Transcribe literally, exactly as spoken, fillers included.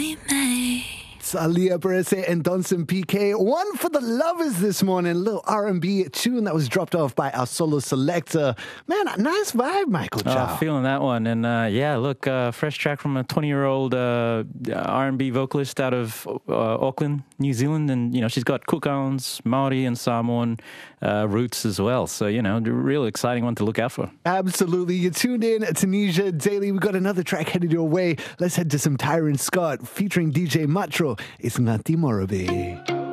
we made. It's Aliyah Berese and Donson P K. One for the lovers this morning. A little R and B tune that was dropped off by our solo selector. Man, nice vibe, Michael Chow. Oh, feeling that one. And uh, yeah, look, uh, fresh track from a twenty-year-old uh, R and B vocalist out of uh, Auckland, New Zealand. And, you know, she's got Cook Islands, Maori and Samoan uh, roots as well. So, you know, a real exciting one to look out for. Absolutely. You tuned in at Tunisia Daily. We got another track headed your way. Let's head to some Tyrone Scott featuring D J Matro. It's Ngati Morobe.